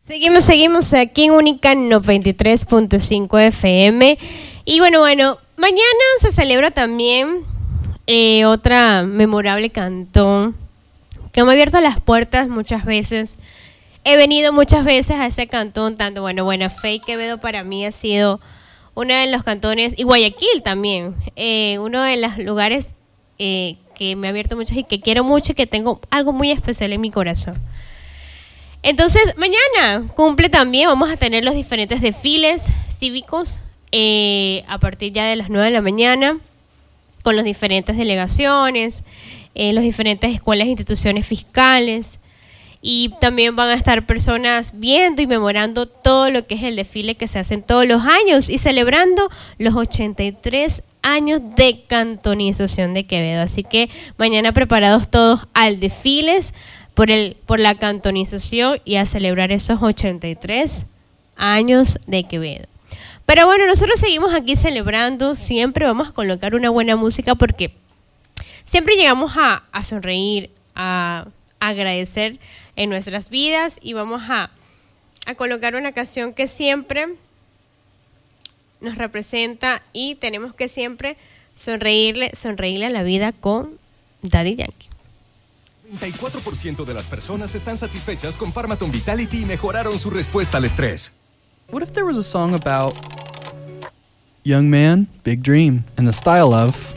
Seguimos aquí en Única 93.5 FM. Y bueno, mañana se celebra también otra memorable cantón que me ha abierto las puertas muchas veces. He venido muchas veces a ese cantón, tanto Buena Fe y Quevedo para mí ha sido uno de los cantones, y Guayaquil también, uno de los lugares que me ha abierto mucho y que quiero mucho y que tengo algo muy especial en mi corazón. Entonces, mañana cumple también, vamos a tener los diferentes desfiles cívicos a partir ya de las 9 de la mañana, con las diferentes delegaciones, las diferentes escuelas e instituciones fiscales, y también van a estar personas viendo y memorando todo lo que es el desfile que se hacen todos los años y celebrando los 83 años de cantonización de Quevedo. Así que mañana preparados todos al desfiles por la cantonización y a celebrar esos 83 años de Quevedo. Pero bueno, nosotros seguimos aquí celebrando, siempre vamos a colocar una buena música porque siempre llegamos a sonreír, a agradecer en nuestras vidas, y vamos a colocar una canción que siempre nos representa y tenemos que siempre sonreírle a la vida con Daddy Yankee. 34% de las personas están satisfechas con Pharmaton Vitality y mejoraron su respuesta al estrés. What if there was a song about young man, big dream, and the style of...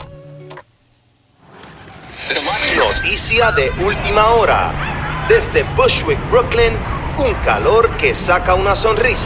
Noticia de última hora. Desde Bushwick, Brooklyn, un calor que saca una sonrisa.